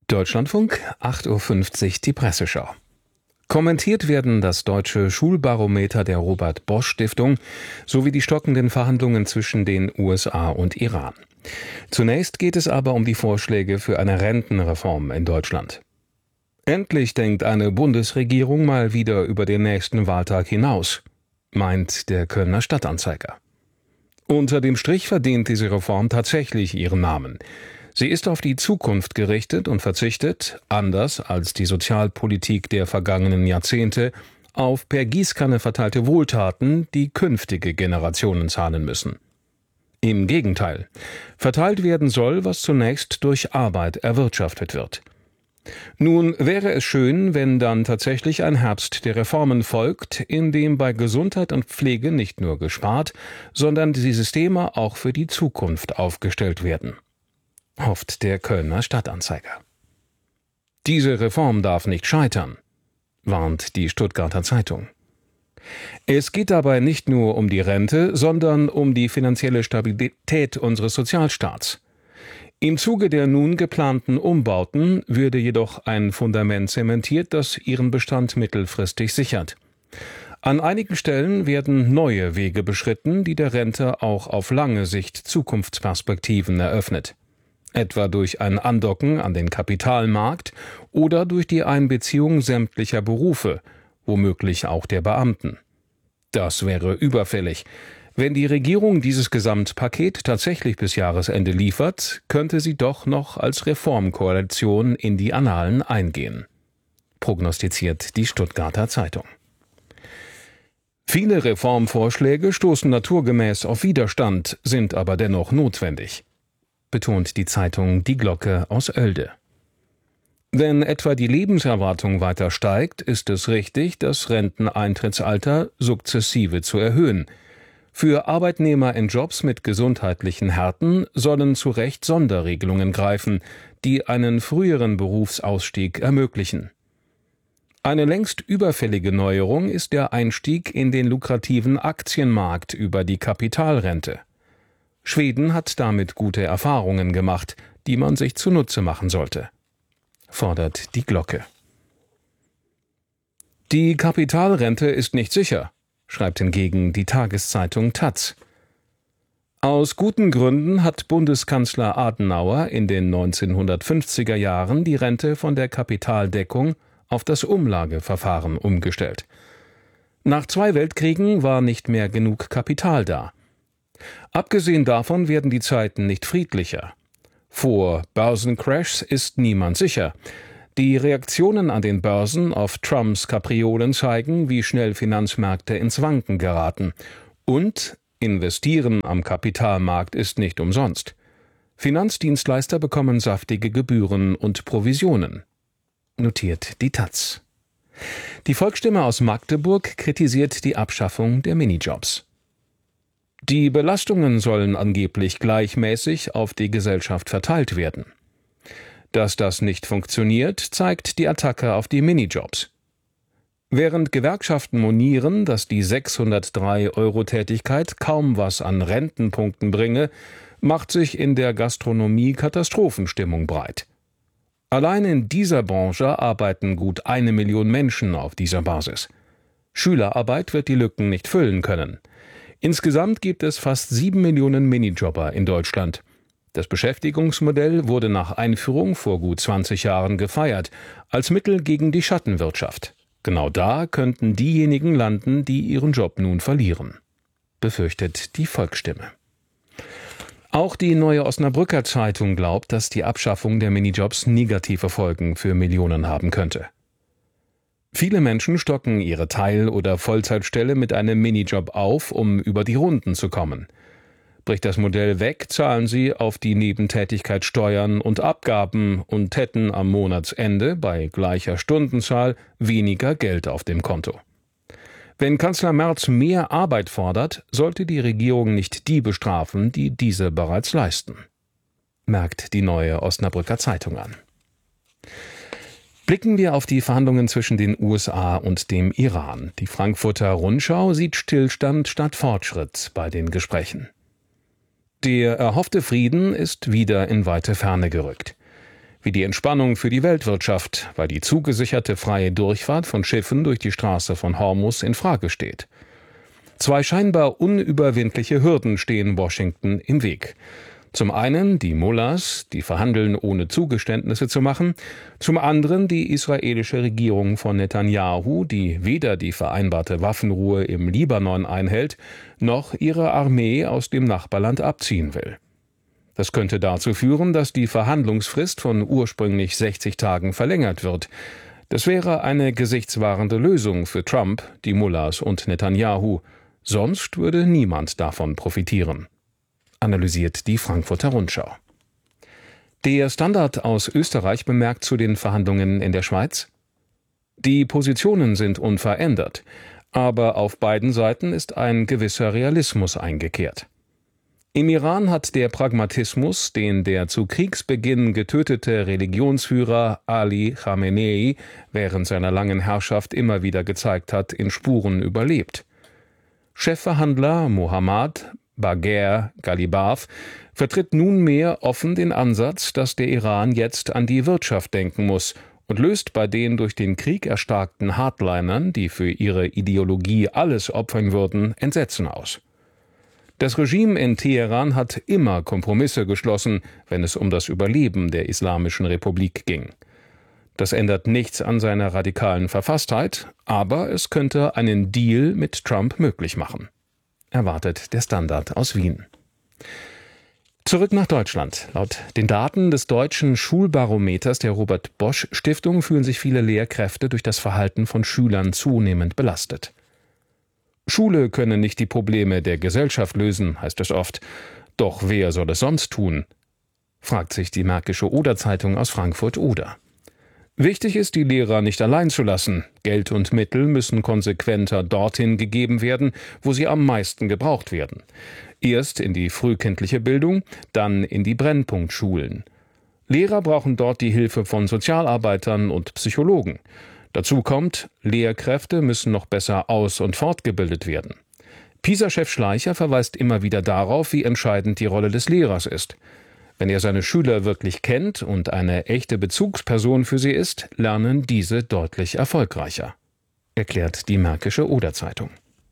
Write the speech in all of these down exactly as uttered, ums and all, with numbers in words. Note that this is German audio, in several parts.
Deutschlandfunk, acht Uhr fünfzig, die Presseschau. Kommentiert werden das deutsche Schulbarometer der Robert-Bosch-Stiftung sowie die stockenden Verhandlungen zwischen den U S A und Iran. Zunächst geht es aber um die Vorschläge für eine Rentenreform in Deutschland. Endlich denkt eine Bundesregierung mal wieder über den nächsten Wahltag hinaus, meint der Kölner Stadtanzeiger. Unter dem Strich verdient diese Reform tatsächlich ihren Namen. Sie ist auf die Zukunft gerichtet und verzichtet, anders als die Sozialpolitik der vergangenen Jahrzehnte, auf per Gießkanne verteilte Wohltaten, die künftige Generationen zahlen müssen. Im Gegenteil, verteilt werden soll, was zunächst durch Arbeit erwirtschaftet wird. Nun wäre es schön, wenn dann tatsächlich ein Herbst der Reformen folgt, in dem bei Gesundheit und Pflege nicht nur gespart, sondern die Systeme auch für die Zukunft aufgestellt werden, hofft der Kölner Stadtanzeiger. Diese Reform darf nicht scheitern, warnt die Stuttgarter Zeitung. Es geht dabei nicht nur um die Rente, sondern um die finanzielle Stabilität unseres Sozialstaats. Im Zuge der nun geplanten Umbauten würde jedoch ein Fundament zementiert, das ihren Bestand mittelfristig sichert. An einigen Stellen werden neue Wege beschritten, die der Rente auch auf lange Sicht Zukunftsperspektiven eröffnet. Etwa durch ein Andocken an den Kapitalmarkt oder durch die Einbeziehung sämtlicher Berufe, womöglich auch der Beamten. Das wäre überfällig. Wenn die Regierung dieses Gesamtpaket tatsächlich bis Jahresende liefert, könnte sie doch noch als Reformkoalition in die Annalen eingehen, prognostiziert die Stuttgarter Zeitung. Viele Reformvorschläge stoßen naturgemäß auf Widerstand, sind aber dennoch notwendig, betont die Zeitung Die Glocke aus Oelde. Wenn etwa die Lebenserwartung weiter steigt, ist es richtig, das Renteneintrittsalter sukzessive zu erhöhen. Für Arbeitnehmer in Jobs mit gesundheitlichen Härten sollen zu Recht Sonderregelungen greifen, die einen früheren Berufsausstieg ermöglichen. Eine längst überfällige Neuerung ist der Einstieg in den lukrativen Aktienmarkt über die Kapitalrente. Schweden hat damit gute Erfahrungen gemacht, die man sich zunutze machen sollte, fordert die Glocke. Die Kapitalrente ist nicht sicher, schreibt hingegen die Tageszeitung Taz. Aus guten Gründen hat Bundeskanzler Adenauer in den neunzehnhundertfünfziger Jahren die Rente von der Kapitaldeckung auf das Umlageverfahren umgestellt. Nach zwei Weltkriegen war nicht mehr genug Kapital da. Abgesehen davon werden die Zeiten nicht friedlicher. Vor Börsencrashs ist niemand sicher. Die Reaktionen an den Börsen auf Trumps Kapriolen zeigen, wie schnell Finanzmärkte ins Wanken geraten. Und investieren am Kapitalmarkt ist nicht umsonst. Finanzdienstleister bekommen saftige Gebühren und Provisionen, notiert die Taz. Die Volksstimme aus Magdeburg kritisiert die Abschaffung der Minijobs. Die Belastungen sollen angeblich gleichmäßig auf die Gesellschaft verteilt werden. Dass das nicht funktioniert, zeigt die Attacke auf die Minijobs. Während Gewerkschaften monieren, dass die sechshundertdrei-Euro-Tätigkeit kaum was an Rentenpunkten bringe, macht sich in der Gastronomie Katastrophenstimmung breit. Allein in dieser Branche arbeiten gut eine Million Menschen auf dieser Basis. Schülerarbeit wird die Lücken nicht füllen können. Insgesamt gibt es fast sieben Millionen Minijobber in Deutschland. Das Beschäftigungsmodell wurde nach Einführung vor gut zwanzig Jahren gefeiert, als Mittel gegen die Schattenwirtschaft. Genau da könnten diejenigen landen, die ihren Job nun verlieren, befürchtet die Volksstimme. Auch die Neue Osnabrücker Zeitung glaubt, dass die Abschaffung der Minijobs negative Folgen für Millionen haben könnte. Viele Menschen stocken ihre Teil- oder Vollzeitstelle mit einem Minijob auf, um über die Runden zu kommen. Bricht das Modell weg, zahlen sie auf die Nebentätigkeit Steuern und Abgaben und hätten am Monatsende bei gleicher Stundenzahl weniger Geld auf dem Konto. Wenn Kanzler Merz mehr Arbeit fordert, sollte die Regierung nicht die bestrafen, die diese bereits leisten, merkt die Neue Osnabrücker Zeitung an. Blicken wir auf die Verhandlungen zwischen den U S A und dem Iran. Die Frankfurter Rundschau sieht Stillstand statt Fortschritt bei den Gesprächen. Der erhoffte Frieden ist wieder in weite Ferne gerückt. wie die Entspannung für die Weltwirtschaft, weil die zugesicherte freie Durchfahrt von Schiffen durch die Straße von Hormuz in Frage steht. Zwei scheinbar unüberwindliche Hürden stehen Washington im Weg. Zum einen die Mullahs, die verhandeln, ohne Zugeständnisse zu machen, zum anderen die israelische Regierung von Netanyahu, die weder die vereinbarte Waffenruhe im Libanon einhält, noch ihre Armee aus dem Nachbarland abziehen will. Das könnte dazu führen, dass die Verhandlungsfrist von ursprünglich sechzig Tagen verlängert wird. Das wäre eine gesichtswahrende Lösung für Trump, die Mullahs und Netanyahu. Sonst würde niemand davon profitieren, analysiert die Frankfurter Rundschau. Der Standard aus Österreich bemerkt zu den Verhandlungen in der Schweiz: Die Positionen sind unverändert, aber auf beiden Seiten ist ein gewisser Realismus eingekehrt. Im Iran hat der Pragmatismus, den der zu Kriegsbeginn getötete Religionsführer Ali Khamenei während seiner langen Herrschaft immer wieder gezeigt hat, in Spuren überlebt. Chefverhandler Mohammad Bagher Ghalibaf vertritt nunmehr offen den Ansatz, dass der Iran jetzt an die Wirtschaft denken muss und löst bei den durch den Krieg erstarkten Hardlinern, die für ihre Ideologie alles opfern würden, Entsetzen aus. Das Regime in Teheran hat immer Kompromisse geschlossen, wenn es um das Überleben der Islamischen Republik ging. Das ändert nichts an seiner radikalen Verfasstheit, aber es könnte einen Deal mit Trump möglich machen, erwartet der Standard aus Wien. Zurück nach Deutschland. Laut den Daten des deutschen Schulbarometers der Robert-Bosch-Stiftung fühlen sich viele Lehrkräfte durch das Verhalten von Schülern zunehmend belastet. Schule könne nicht die Probleme der Gesellschaft lösen, heißt es oft. Doch wer soll es sonst tun? Fragt sich die Märkische Oder-Zeitung aus Frankfurt-Oder. Wichtig ist, die Lehrer nicht allein zu lassen. Geld und Mittel müssen konsequenter dorthin gegeben werden, wo sie am meisten gebraucht werden. Erst in die frühkindliche Bildung, dann in die Brennpunktschulen. Lehrer brauchen dort die Hilfe von Sozialarbeitern und Psychologen. Dazu kommt, Lehrkräfte müssen noch besser aus- und fortgebildet werden. PISA-Chef Schleicher verweist immer wieder darauf, wie entscheidend die Rolle des Lehrers ist. Wenn er seine Schüler wirklich kennt und eine echte Bezugsperson für sie ist, lernen diese deutlich erfolgreicher, erklärt die Märkische Oder-Zeitung.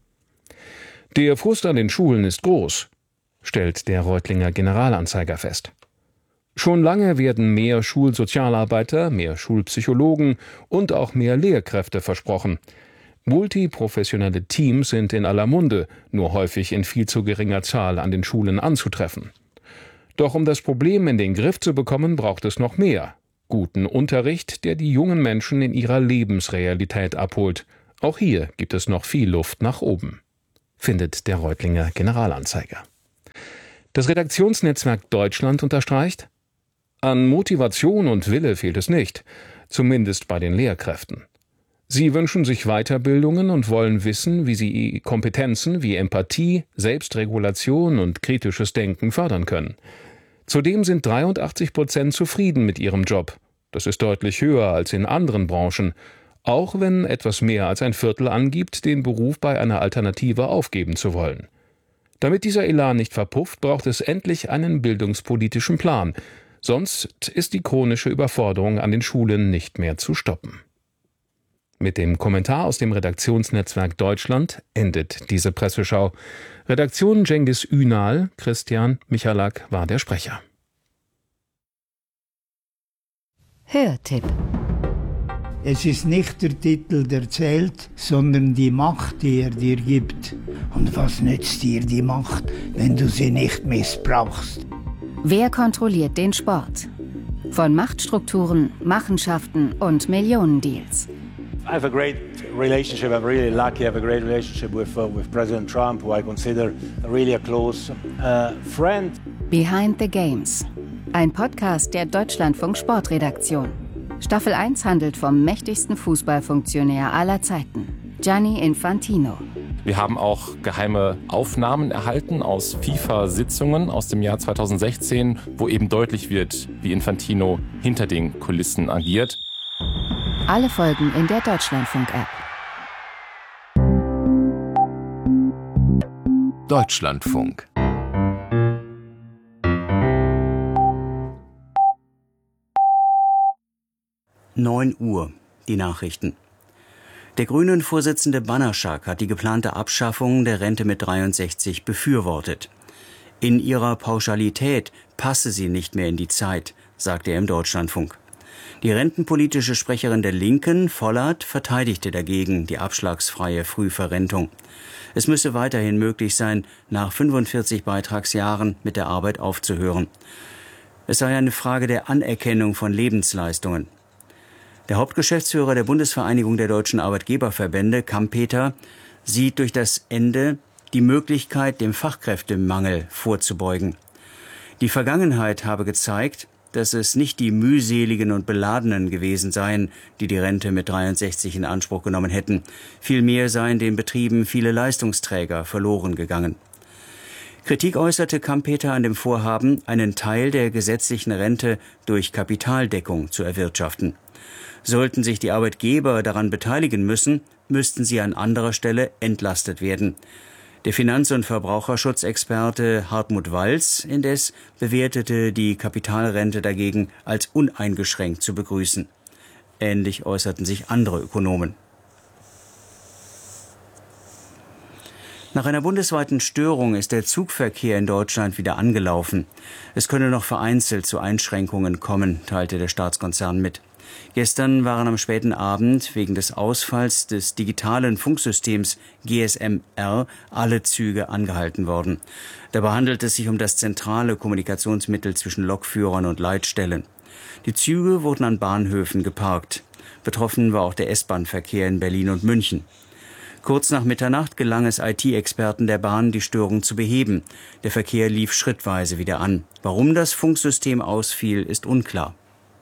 Der Frust an den Schulen ist groß, stellt der Reutlinger Generalanzeiger fest. Schon lange werden mehr Schulsozialarbeiter, mehr Schulpsychologen und auch mehr Lehrkräfte versprochen. Multiprofessionelle Teams sind in aller Munde, nur häufig in viel zu geringer Zahl an den Schulen anzutreffen. Doch um das Problem in den Griff zu bekommen, braucht es noch mehr. Guten Unterricht, der die jungen Menschen in ihrer Lebensrealität abholt. Auch hier gibt es noch viel Luft nach oben, findet der Reutlinger Generalanzeiger. Das Redaktionsnetzwerk Deutschland unterstreicht: An Motivation und Wille fehlt es nicht, zumindest bei den Lehrkräften. Sie wünschen sich Weiterbildungen und wollen wissen, wie sie Kompetenzen wie Empathie, Selbstregulation und kritisches Denken fördern können. Zudem sind dreiundachtzig Prozent zufrieden mit ihrem Job. Das ist deutlich höher als in anderen Branchen, auch wenn etwas mehr als ein Viertel angibt, den Beruf bei einer Alternative aufgeben zu wollen. Damit dieser Elan nicht verpufft, braucht es endlich einen bildungspolitischen Plan. Sonst ist die chronische Überforderung an den Schulen nicht mehr zu stoppen. Mit dem Kommentar aus dem Redaktionsnetzwerk Deutschland endet diese Presseschau. Redaktion Cengiz Ünal, Christian Michalak war der Sprecher. Hörtipp. Es ist nicht der Titel, der zählt, sondern die Macht, die er dir gibt. Und was nützt dir die Macht, wenn du sie nicht missbrauchst? Wer kontrolliert den Sport? Von Machtstrukturen, Machenschaften und Millionendeals. I have a great relationship. I'm really lucky. I have a great relationship with uh, with President Trump, who I consider really a close uh, friend. Behind the Games. Ein Podcast der Deutschlandfunk Sportredaktion. Staffel eins handelt vom mächtigsten Fußballfunktionär aller Zeiten, Gianni Infantino. Wir haben auch geheime Aufnahmen erhalten aus FIFA-Sitzungen aus dem Jahr zweitausendsechzehn, wo eben deutlich wird, wie Infantino hinter den Kulissen agiert. Alle Folgen in der Deutschlandfunk-App. Deutschlandfunk. neun Uhr, die Nachrichten. Der Grünen-Vorsitzende Banaschak hat die geplante Abschaffung der Rente mit dreiundsechzig befürwortet. In ihrer Pauschalität passe sie nicht mehr in die Zeit, sagte er im Deutschlandfunk. Die rentenpolitische Sprecherin der Linken, Vollert, verteidigte dagegen die abschlagsfreie Frühverrentung. Es müsse weiterhin möglich sein, nach fünfundvierzig Beitragsjahren mit der Arbeit aufzuhören. Es sei eine Frage der Anerkennung von Lebensleistungen. Der Hauptgeschäftsführer der Bundesvereinigung der deutschen Arbeitgeberverbände, Kampeter, sieht durch das Ende die Möglichkeit, dem Fachkräftemangel vorzubeugen. Die Vergangenheit habe gezeigt, dass es nicht die mühseligen und Beladenen gewesen seien, die die Rente mit dreiundsechzig in Anspruch genommen hätten. Vielmehr seien den Betrieben viele Leistungsträger verloren gegangen. Kritik äußerte Kampeter an dem Vorhaben, einen Teil der gesetzlichen Rente durch Kapitaldeckung zu erwirtschaften. Sollten sich die Arbeitgeber daran beteiligen müssen, müssten sie an anderer Stelle entlastet werden. Der Finanz- und Verbraucherschutzexperte Hartmut Walz indes bewertete die Kapitalrente dagegen als uneingeschränkt zu begrüßen. Ähnlich äußerten sich andere Ökonomen. Nach einer bundesweiten Störung ist der Zugverkehr in Deutschland wieder angelaufen. Es könne noch vereinzelt zu Einschränkungen kommen, teilte der Staatskonzern mit. Gestern waren am späten Abend wegen des Ausfalls des digitalen Funksystems G S M R alle Züge angehalten worden. Dabei handelt es sich um das zentrale Kommunikationsmittel zwischen Lokführern und Leitstellen. Die Züge wurden an Bahnhöfen geparkt. Betroffen war auch der S-Bahn-Verkehr in Berlin und München. Kurz nach Mitternacht gelang es I T-Experten der Bahn, die Störung zu beheben. Der Verkehr lief schrittweise wieder an. Warum das Funksystem ausfiel, ist unklar.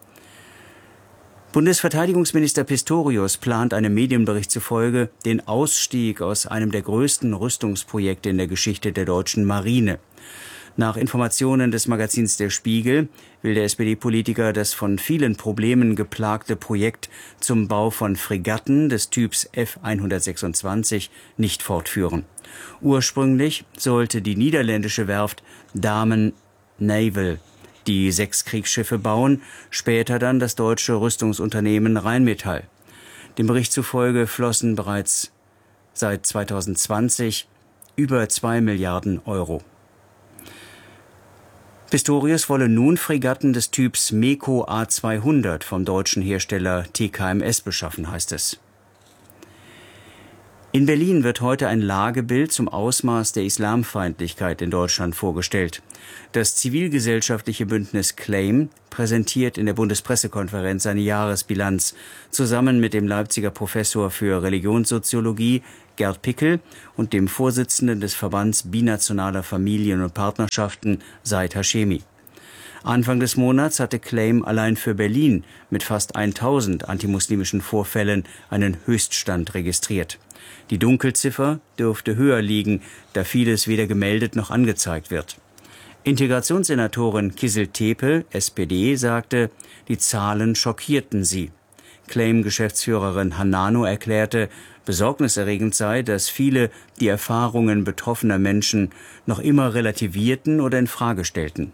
Bundesverteidigungsminister Pistorius plant einem Medienbericht zufolge den Ausstieg aus einem der größten Rüstungsprojekte in der Geschichte der deutschen Marine. Nach Informationen des Magazins Der Spiegel will der S P D-Politiker das von vielen Problemen geplagte Projekt zum Bau von Fregatten des Typs F hundertsechsundzwanzig nicht fortführen. Ursprünglich sollte die niederländische Werft Damen Naval die sechs Kriegsschiffe bauen, später dann das deutsche Rüstungsunternehmen Rheinmetall. Dem Bericht zufolge flossen bereits seit zweitausendzwanzig über zwei Milliarden Euro. Pistorius wolle nun Fregatten des Typs MEKO A zweihundert vom deutschen Hersteller T K M S beschaffen, heißt es. In Berlin wird heute ein Lagebild zum Ausmaß der Islamfeindlichkeit in Deutschland vorgestellt. Das zivilgesellschaftliche Bündnis CLAIM präsentiert in der Bundespressekonferenz seine Jahresbilanz zusammen mit dem Leipziger Professor für Religionssoziologie Gerd Pickel und dem Vorsitzenden des Verbands binationaler Familien und Partnerschaften Said Hashemi. Anfang des Monats hatte CLAIM allein für Berlin mit fast tausend antimuslimischen Vorfällen einen Höchststand registriert. Die Dunkelziffer dürfte höher liegen, da vieles weder gemeldet noch angezeigt wird. Integrationssenatorin Kizil Tepe, S P D, sagte, die Zahlen schockierten sie. CLAIM-Geschäftsführerin Hanano erklärte, besorgniserregend sei, dass viele die Erfahrungen betroffener Menschen noch immer relativierten oder in Frage stellten.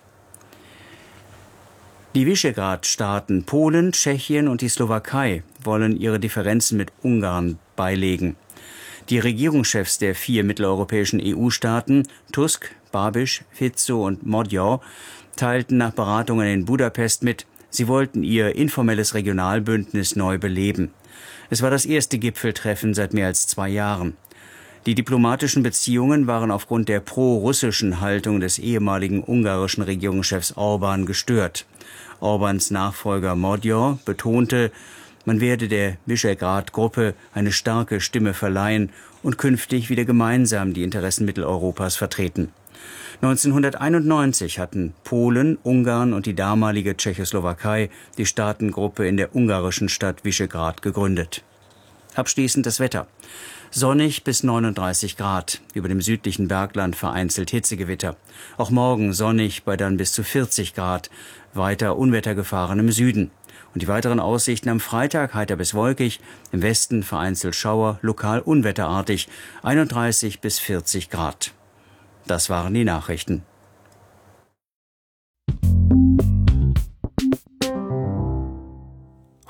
Die Visegrad-Staaten Polen, Tschechien und die Slowakei wollen ihre Differenzen mit Ungarn beilegen. Die Regierungschefs der vier mitteleuropäischen E U-Staaten, Tusk, Babiš, Fico und Magyar, teilten nach Beratungen in Budapest mit, sie wollten ihr informelles Regionalbündnis neu beleben. Es war das erste Gipfeltreffen seit mehr als zwei Jahren. Die diplomatischen Beziehungen waren aufgrund der pro-russischen Haltung des ehemaligen ungarischen Regierungschefs Orbán gestört. Orbáns Nachfolger Magyar betonte, man werde der Visegrad-Gruppe eine starke Stimme verleihen und künftig wieder gemeinsam die Interessen Mitteleuropas vertreten. neunzehnhunderteinundneunzig hatten Polen, Ungarn und die damalige Tschechoslowakei die Staatengruppe in der ungarischen Stadt Visegrad gegründet. Abschließend das Wetter. Sonnig bis neununddreißig Grad, über dem südlichen Bergland vereinzelt Hitzegewitter. Auch morgen sonnig bei dann bis zu vierzig Grad, weiter Unwettergefahren im Süden. Und die weiteren Aussichten am Freitag heiter bis wolkig, im Westen vereinzelt Schauer, lokal unwetterartig, einunddreißig bis vierzig Grad. Das waren die Nachrichten.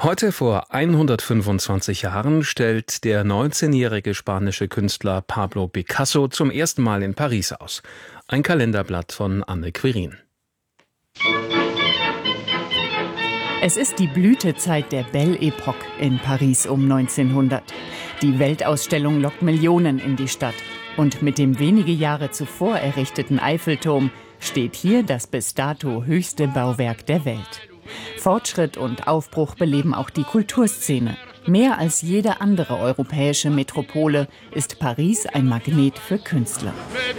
Heute vor hundertfünfundzwanzig Jahren stellt der neunzehnjährige spanische Künstler Pablo Picasso zum ersten Mal in Paris aus. Ein Kalenderblatt von Anne Quirin. Es ist die Blütezeit der Belle Époque in Paris um neunzehnhundert. Die Weltausstellung lockt Millionen in die Stadt. Und mit dem wenige Jahre zuvor errichteten Eiffelturm steht hier das bis dato höchste Bauwerk der Welt. Fortschritt und Aufbruch beleben auch die Kulturszene. Mehr als jede andere europäische Metropole ist Paris ein Magnet für Künstler.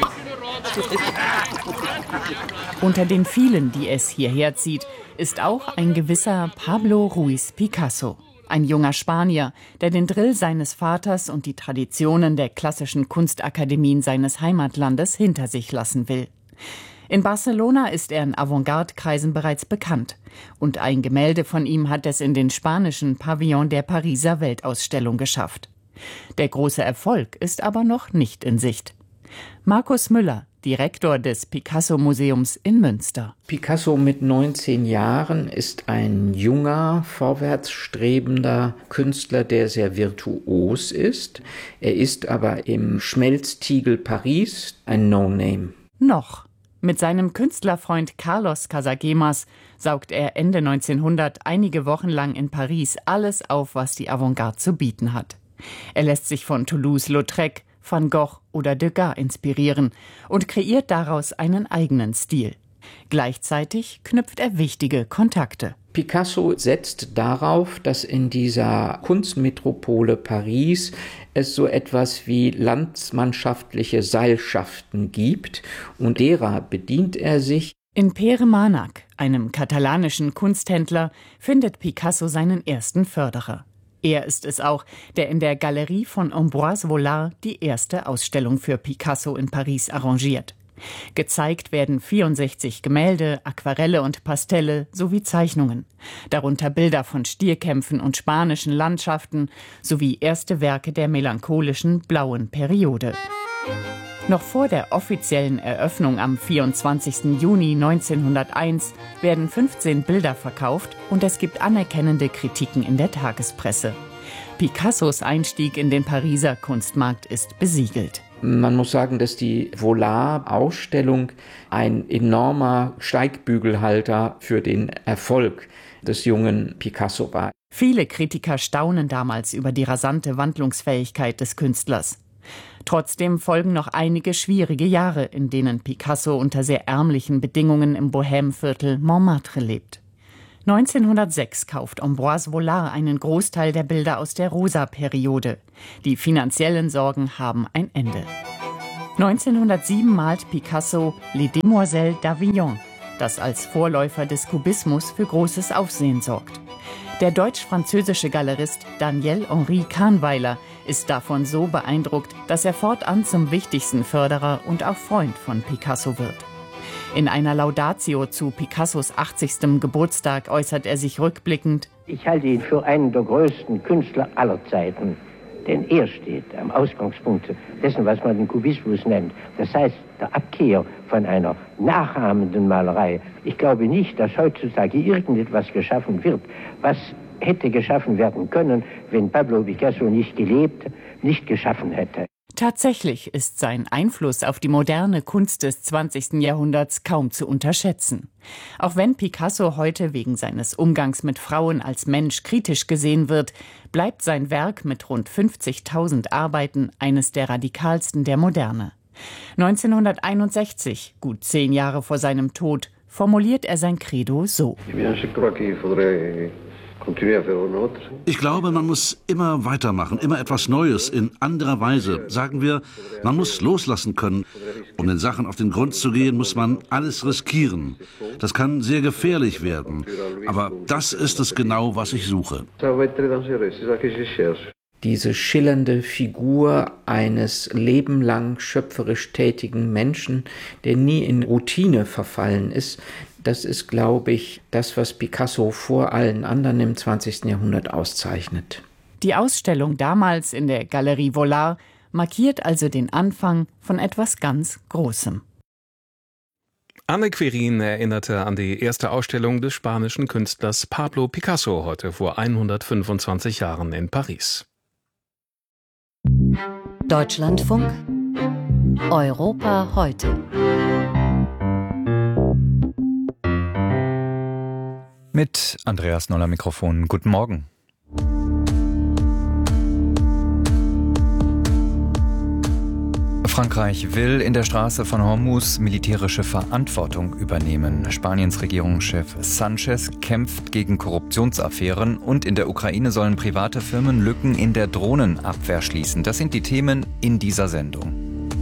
Unter den vielen, die es hierher zieht, ist auch ein gewisser Pablo Ruiz Picasso. Ein junger Spanier, der den Drill seines Vaters und die Traditionen der klassischen Kunstakademien seines Heimatlandes hinter sich lassen will. In Barcelona ist er in Avantgarde-Kreisen bereits bekannt. Und ein Gemälde von ihm hat es in den spanischen Pavillon der Pariser Weltausstellung geschafft. Der große Erfolg ist aber noch nicht in Sicht. Markus Müller, Direktor des Picasso-Museums in Münster. Picasso mit neunzehn Jahren ist ein junger, vorwärtsstrebender Künstler, der sehr virtuos ist. Er ist aber im Schmelztiegel Paris ein No-Name. Noch. Mit seinem Künstlerfreund Carlos Casagemas saugt er Ende neunzehnhundert einige Wochen lang in Paris alles auf, was die Avantgarde zu bieten hat. Er lässt sich von Toulouse-Lautrec, Van Gogh oder Degas inspirieren und kreiert daraus einen eigenen Stil. Gleichzeitig knüpft er wichtige Kontakte. Picasso setzt darauf, dass in dieser Kunstmetropole Paris es so etwas wie landsmannschaftliche Seilschaften gibt, und derer bedient er sich. In Pere Manac, einem katalanischen Kunsthändler, findet Picasso seinen ersten Förderer. Er ist es auch, der in der Galerie von Ambroise Vollard die erste Ausstellung für Picasso in Paris arrangiert. Gezeigt werden vierundsechzig Gemälde, Aquarelle und Pastelle sowie Zeichnungen. Darunter Bilder von Stierkämpfen und spanischen Landschaften sowie erste Werke der melancholischen blauen Periode. Noch vor der offiziellen Eröffnung am vierundzwanzigsten Juni neunzehnhunderteins werden fünfzehn Bilder verkauft und es gibt anerkennende Kritiken in der Tagespresse. Picassos Einstieg in den Pariser Kunstmarkt ist besiegelt. Man muss sagen, dass die Vollard-Ausstellung ein enormer Steigbügelhalter für den Erfolg des jungen Picasso war. Viele Kritiker staunen damals über die rasante Wandlungsfähigkeit des Künstlers. Trotzdem folgen noch einige schwierige Jahre, in denen Picasso unter sehr ärmlichen Bedingungen im Bohème-Viertel Montmartre lebt. neunzehnhundertsechs kauft Ambroise Vollard einen Großteil der Bilder aus der Rosa-Periode. Die finanziellen Sorgen haben ein Ende. neunzehnhundertsieben malt Picasso Les Demoiselles d'Avignon, das als Vorläufer des Kubismus für großes Aufsehen sorgt. Der deutsch-französische Galerist Daniel-Henri Kahnweiler ist davon so beeindruckt, dass er fortan zum wichtigsten Förderer und auch Freund von Picasso wird. In einer Laudatio zu Picassos achtzigstem Geburtstag äußert er sich rückblickend: Ich halte ihn für einen der größten Künstler aller Zeiten, denn er steht am Ausgangspunkt dessen, was man den Kubismus nennt. Das heißt, der Abkehr von einer nachahmenden Malerei. Ich glaube nicht, dass heutzutage irgendetwas geschaffen wird, was hätte geschaffen werden können, wenn Pablo Picasso nicht gelebt, nicht geschaffen hätte. Tatsächlich ist sein Einfluss auf die moderne Kunst des zwanzigsten Jahrhunderts kaum zu unterschätzen. Auch wenn Picasso heute wegen seines Umgangs mit Frauen als Mensch kritisch gesehen wird, bleibt sein Werk mit rund fünfzigtausend Arbeiten eines der radikalsten der Moderne. neunzehnhunderteinundsechzig, gut zehn Jahre vor seinem Tod, formuliert er sein Credo so: Ich glaube, man muss immer weitermachen, immer etwas Neues in anderer Weise. Sagen wir, man muss loslassen können. Um den Sachen auf den Grund zu gehen, muss man alles riskieren. Das kann sehr gefährlich werden. Aber das ist es genau, was ich suche. Diese schillernde Figur eines lebenlang schöpferisch tätigen Menschen, der nie in Routine verfallen ist, das ist, glaube ich, das, was Picasso vor allen anderen im zwanzigsten Jahrhundert auszeichnet. Die Ausstellung damals in der Galerie Vollard markiert also den Anfang von etwas ganz Großem. Anne Quirin erinnerte an die erste Ausstellung des spanischen Künstlers Pablo Picasso heute vor hundertfünfundzwanzig Jahren in Paris. Deutschlandfunk Europa heute. Mit Andreas Noller Mikrofon. Guten Morgen. Frankreich will in der Straße von Hormuz militärische Verantwortung übernehmen. Spaniens Regierungschef Sanchez kämpft gegen Korruptionsaffären und in der Ukraine sollen private Firmen Lücken in der Drohnenabwehr schließen. Das sind die Themen in dieser Sendung.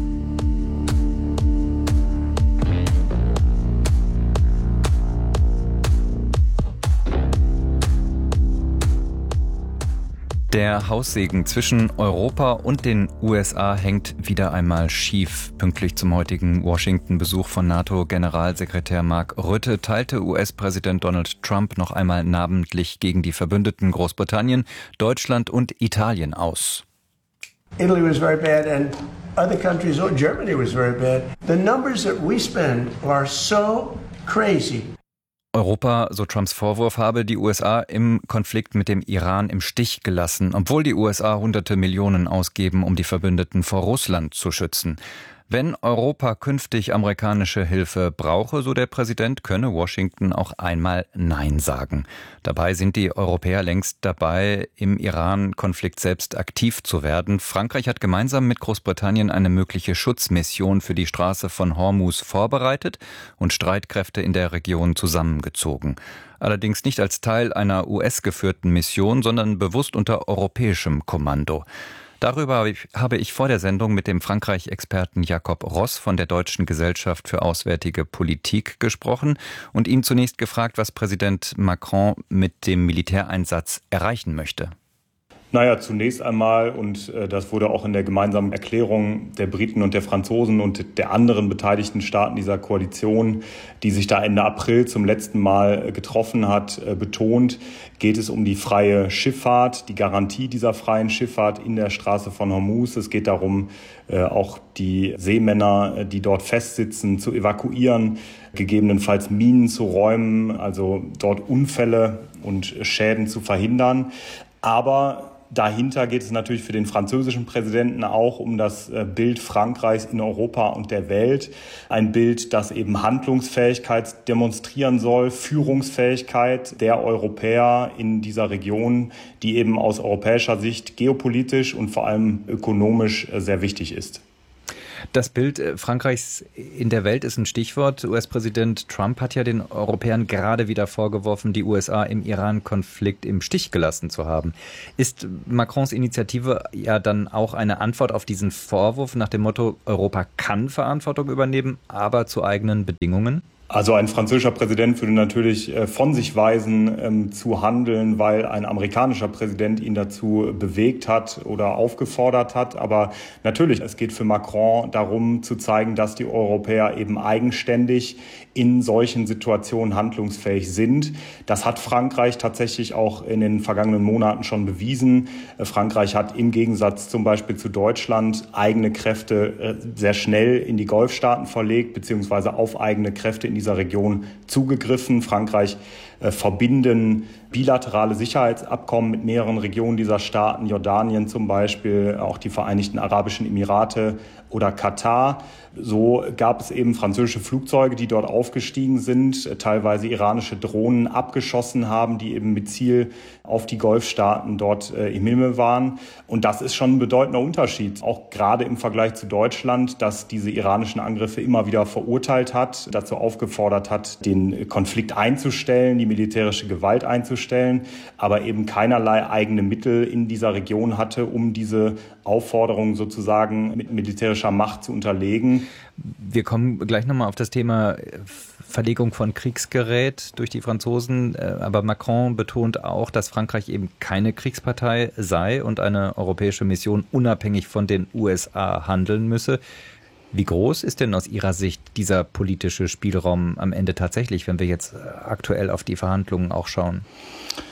Der Haussegen zwischen Europa und den U S A hängt wieder einmal schief. Pünktlich zum heutigen Washington-Besuch von NATO-Generalsekretär Mark Rutte teilte U S-Präsident Donald Trump noch einmal namentlich gegen die Verbündeten Großbritannien, Deutschland und Italien aus. Italy was very bad and other countries, oh, Germany was very bad. The numbers that we spend are so crazy. Europa, so Trumps Vorwurf, habe die U S A im Konflikt mit dem Iran im Stich gelassen, obwohl die U S A hunderte Millionen ausgeben, um die Verbündeten vor Russland zu schützen. Wenn Europa künftig amerikanische Hilfe brauche, so der Präsident, könne Washington auch einmal Nein sagen. Dabei sind die Europäer längst dabei, im Iran-Konflikt selbst aktiv zu werden. Frankreich hat gemeinsam mit Großbritannien eine mögliche Schutzmission für die Straße von Hormuz vorbereitet und Streitkräfte in der Region zusammengezogen. Allerdings nicht als Teil einer U S-geführten Mission, sondern bewusst unter europäischem Kommando. Darüber habe ich vor der Sendung mit dem Frankreich-Experten Jakob Ross von der Deutschen Gesellschaft für Auswärtige Politik gesprochen und ihn zunächst gefragt, was Präsident Macron mit dem Militäreinsatz erreichen möchte. Naja, zunächst einmal, und äh, das wurde auch in der gemeinsamen Erklärung der Briten und der Franzosen und der anderen beteiligten Staaten dieser Koalition, die sich da Ende April zum letzten Mal äh, getroffen hat, äh, betont, geht es um die freie Schifffahrt, die Garantie dieser freien Schifffahrt in der Straße von Hormuz. Es geht darum, äh, auch die Seemänner, äh, die dort festsitzen, zu evakuieren, gegebenenfalls Minen zu räumen, also dort Unfälle und Schäden zu verhindern. Aber dahinter geht es natürlich für den französischen Präsidenten auch um das Bild Frankreichs in Europa und der Welt. Ein Bild, das eben Handlungsfähigkeit demonstrieren soll, Führungsfähigkeit der Europäer in dieser Region, die eben aus europäischer Sicht geopolitisch und vor allem ökonomisch sehr wichtig ist. Das Bild Frankreichs in der Welt ist ein Stichwort. U S-Präsident Trump hat ja den Europäern gerade wieder vorgeworfen, die U S A im Iran-Konflikt im Stich gelassen zu haben. Ist Macrons Initiative ja dann auch eine Antwort auf diesen Vorwurf nach dem Motto, Europa kann Verantwortung übernehmen, aber zu eigenen Bedingungen? Also ein französischer Präsident würde natürlich von sich weisen, ähm, zu handeln, weil ein amerikanischer Präsident ihn dazu bewegt hat oder aufgefordert hat. Aber natürlich, es geht für Macron darum zu zeigen, dass die Europäer eben eigenständig in solchen Situationen handlungsfähig sind. Das hat Frankreich tatsächlich auch in den vergangenen Monaten schon bewiesen. Frankreich hat im Gegensatz zum Beispiel zu Deutschland eigene Kräfte sehr schnell in die Golfstaaten verlegt, beziehungsweise auf eigene Kräfte in dieser Region zugegriffen. Frankreich äh, verbinden bilaterale Sicherheitsabkommen mit mehreren Regionen dieser Staaten, Jordanien zum Beispiel, auch die Vereinigten Arabischen Emirate oder Katar. So gab es eben französische Flugzeuge, die dort aufgestiegen sind, teilweise iranische Drohnen abgeschossen haben, die eben mit Ziel auf die Golfstaaten dort äh, im Himmel waren. Und das ist schon ein bedeutender Unterschied, auch gerade im Vergleich zu Deutschland, das diese iranischen Angriffe immer wieder verurteilt hat, dazu aufgefordert hat, den Konflikt einzustellen, die militärische Gewalt einzustellen, aber eben keinerlei eigene Mittel in dieser Region hatte, um diese Aufforderung sozusagen mit militärischer Macht zu unterlegen. Wir kommen gleich nochmal auf das Thema Verlegung von Kriegsgerät durch die Franzosen. Aber Macron betont auch, dass Frankreich eben keine Kriegspartei sei und eine europäische Mission unabhängig von den U S A handeln müsse. Wie groß ist denn aus Ihrer Sicht dieser politische Spielraum am Ende tatsächlich, wenn wir jetzt aktuell auf die Verhandlungen auch schauen?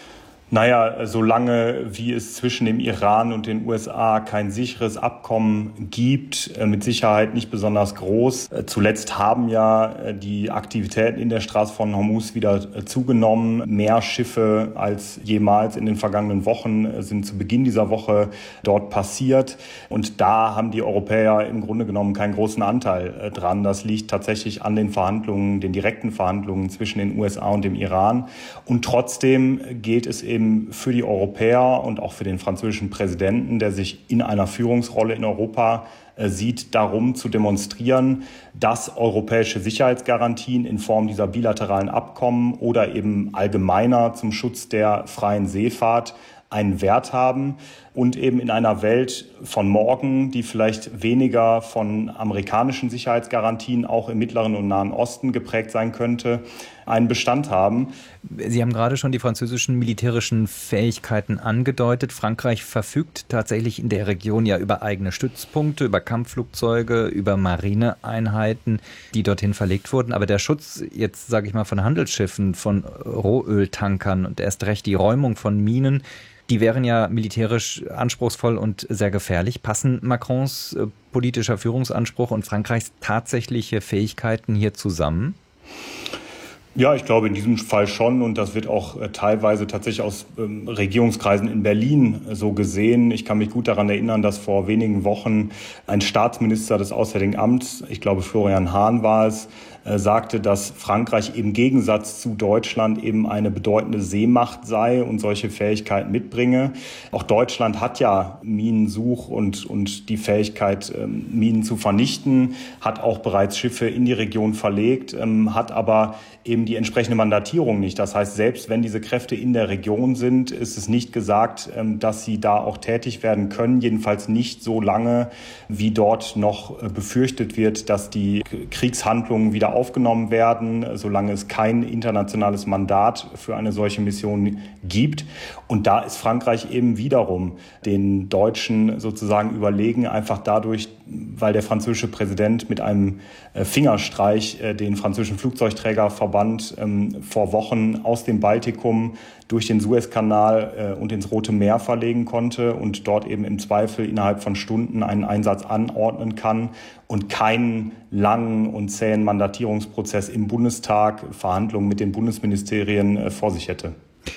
Naja, solange wie es zwischen dem Iran und den U S A kein sicheres Abkommen gibt, mit Sicherheit nicht besonders groß. Zuletzt haben ja die Aktivitäten in der Straße von Hormuz wieder zugenommen. Mehr Schiffe als jemals in den vergangenen Wochen sind zu Beginn dieser Woche dort passiert. Und da haben die Europäer im Grunde genommen keinen großen Anteil dran. Das liegt tatsächlich an den Verhandlungen, den direkten Verhandlungen zwischen den U S A und dem Iran. Und trotzdem gilt es eben für die Europäer und auch für den französischen Präsidenten, der sich in einer Führungsrolle in Europa äh, sieht, darum zu demonstrieren, dass europäische Sicherheitsgarantien in Form dieser bilateralen Abkommen oder eben allgemeiner zum Schutz der freien Seefahrt einen Wert haben und eben in einer Welt von morgen, die vielleicht weniger von amerikanischen Sicherheitsgarantien auch im Mittleren und Nahen Osten geprägt sein könnte, einen Bestand haben. Sie haben gerade schon die französischen militärischen Fähigkeiten angedeutet. Frankreich verfügt tatsächlich in der Region ja über eigene Stützpunkte, über Kampfflugzeuge, über Marineeinheiten, die dorthin verlegt wurden. Aber der Schutz jetzt, sage ich mal, von Handelsschiffen, von Rohöltankern und erst recht die Räumung von Minen, die wären ja militärisch anspruchsvoll und sehr gefährlich. Passen Macrons äh, politischer Führungsanspruch und Frankreichs tatsächliche Fähigkeiten hier zusammen? Ja, ich glaube in diesem Fall schon, und das wird auch äh, teilweise tatsächlich aus ähm, Regierungskreisen in Berlin äh, so gesehen. Ich kann mich gut daran erinnern, dass vor wenigen Wochen ein Staatsminister des Auswärtigen Amts, ich glaube Florian Hahn war es, äh, sagte, dass Frankreich im Gegensatz zu Deutschland eben eine bedeutende Seemacht sei und solche Fähigkeiten mitbringe. Auch Deutschland hat ja Minensuch und, und die Fähigkeit, ähm, Minen zu vernichten, hat auch bereits Schiffe in die Region verlegt, ähm, hat aber eben die entsprechende Mandatierung nicht. Das heißt, selbst wenn diese Kräfte in der Region sind, ist es nicht gesagt, dass sie da auch tätig werden können. Jedenfalls nicht so lange, wie dort noch befürchtet wird, dass die Kriegshandlungen wieder aufgenommen werden, solange es kein internationales Mandat für eine solche Mission gibt. Und da ist Frankreich eben wiederum den Deutschen sozusagen überlegen, einfach dadurch, weil der französische Präsident mit einem Fingerstreich den französischen Flugzeugträgerverband ähm, vor Wochen aus dem Baltikum durch den Suezkanal äh, und ins Rote Meer verlegen konnte und dort eben im Zweifel innerhalb von Stunden einen Einsatz anordnen kann und keinen langen und zähen Mandatierungsprozess im Bundestag, Verhandlungen mit den Bundesministerien äh, vor sich hätte.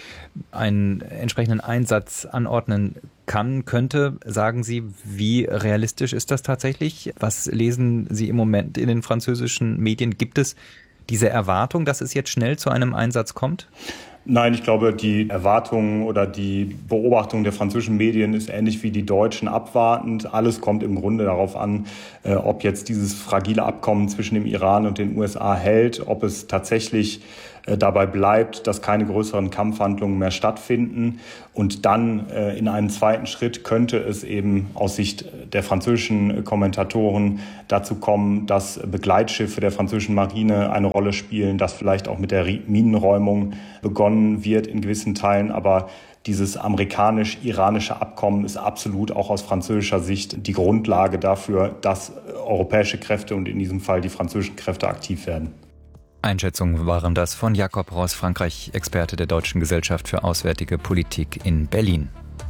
Einen entsprechenden Einsatz anordnen kann, könnte, sagen Sie, wie realistisch ist das tatsächlich? Was lesen Sie im Moment in den französischen Medien? Gibt es diese Erwartung, dass es jetzt schnell zu einem Einsatz kommt? Nein, ich glaube, die Erwartung oder die Beobachtung der französischen Medien ist ähnlich wie die deutschen, abwartend. Alles kommt im Grunde darauf an, äh, ob jetzt dieses fragile Abkommen zwischen dem Iran und den U S A hält, ob es tatsächlich äh, dabei bleibt, dass keine größeren Kampfhandlungen mehr stattfinden. Und dann äh, in einem zweiten Schritt könnte es eben aus Sicht der französischen Kommentatoren dazu kommen, dass Begleitschiffe der französischen Marine eine Rolle spielen, dass vielleicht auch mit der Minenräumung begonnen wird in gewissen Teilen, aber dieses amerikanisch-iranische Abkommen ist absolut auch aus französischer Sicht die Grundlage dafür, dass europäische Kräfte und in diesem Fall die französischen Kräfte aktiv werden. Einschätzungen waren das von Jakob Ross, Frankreich-Experte der Deutschen Gesellschaft für Auswärtige Politik in Berlin.